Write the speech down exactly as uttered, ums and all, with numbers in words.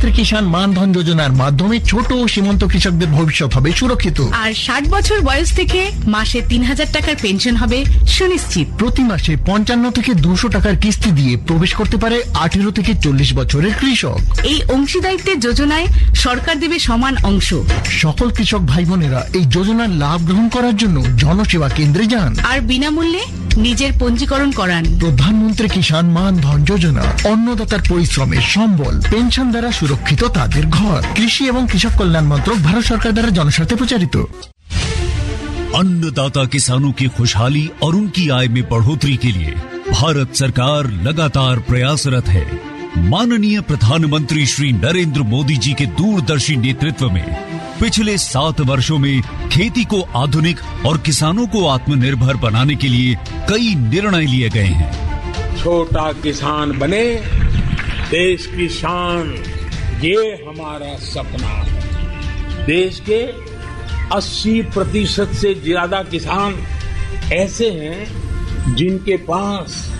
প্রধানমন্ত্রী কিষাণ মানধন যোজনার মাধ্যমে ছোট ও সীমান্ত কৃষকদের ভবিষ্যৎ হবে সুরক্ষিত। আর ষাট বছর বয়স থেকে মাসে তিন হাজার টাকার পেনশন হবে সুনিশ্চিত। প্রতি মাসে পঞ্চান্ন থেকে দুশো টাকার কিস্তি দিয়ে প্রবেশ করতে পারে আঠেরো থেকে চল্লিশ বছরের কৃষক। এই অংশীদারিত্বের যোজনায় সরকার দেবে সমান অংশ। সকল কৃষক ভাই বোনেরা এই যোজনার লাভ গ্রহণ করার জন্য জনসেবা কেন্দ্রে যান আর বিনামূল্যে নিজের পঞ্জীকরণ করান। প্রধানমন্ত্রী কিষাণ মানধন যোজনা, অন্নদাতার পরিশ্রমের সম্বল, পেনশন দ্বারা সুরক্ষিত তাদের ঘর। কৃষি এবং কৃষক কল্যাণ মন্ত্রক, ভারত সরকার দ্বারা জনস্বার্থে প্রচারিত। अन्नदाता किसानों की खुशहाली और उनकी आय में बढ़ोतरी के लिए भारत सरकार लगातार प्रयासरत है। माननीय प्रधानमंत्री श्री नरेंद्र मोदी जी के दूरदर्शी नेतृत्व में पिछले सात वर्षों में खेती को आधुनिक और किसानों को आत्मनिर्भर बनाने के लिए कई निर्णय लिए गए हैं। छोटा किसान बने देश की शान, ये हमारा सपना है। देश के अस्सी प्रतिशत से ज्यादा किसान ऐसे हैं जिनके पास